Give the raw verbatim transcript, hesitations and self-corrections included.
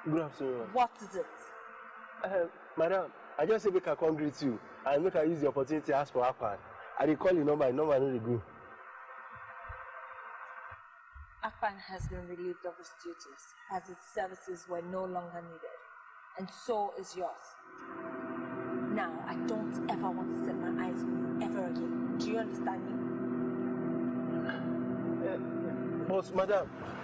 Good afternoon. What is it? Uh, madam, I just say make I come greet you and make I use the opportunity to ask for Akpan. I dey call your number, your number no dey go. Akpan has been relieved of his duties as his services were no longer needed. And so is yours. Now, I don't ever want to set my eyes on you ever again. Do you understand me? Uh, but madam,